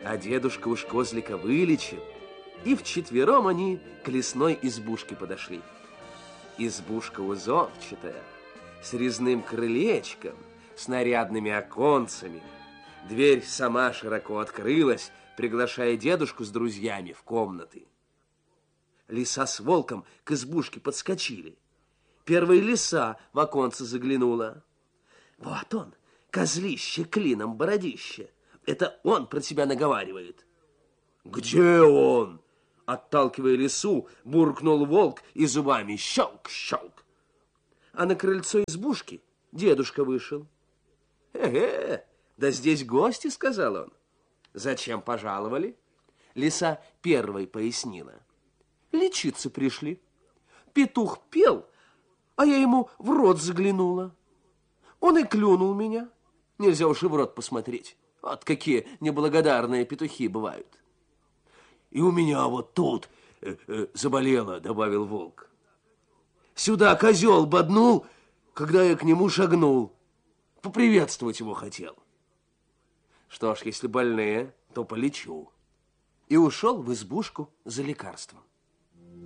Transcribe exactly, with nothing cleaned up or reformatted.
А дедушка уж козлика вылечил, и вчетвером они к лесной избушке подошли. Избушка узорчатая, с резным крылечком, с нарядными оконцами. Дверь сама широко открылась, приглашая дедушку с друзьями в комнаты. Лиса с волком к избушке подскочили. Первая лиса в оконце заглянула. Вот он, козлище клином бородище. Это он про тебя наговаривает. Где он? Отталкивая лису, буркнул волк и зубами щелк-щелк. А на крыльцо избушки дедушка вышел. Э-э, да здесь гости, сказал он. Зачем пожаловали? Лиса первой пояснила. Лечиться пришли. Петух пел, а я ему в рот заглянула. Он и клюнул меня. Нельзя уж и в рот посмотреть. Вот какие неблагодарные петухи бывают. И у меня вот тут э, э, заболело, добавил волк. Сюда козел боднул, когда я к нему шагнул. Поприветствовать его хотел. Что ж, если больные, то полечу. И ушел в избушку за лекарством.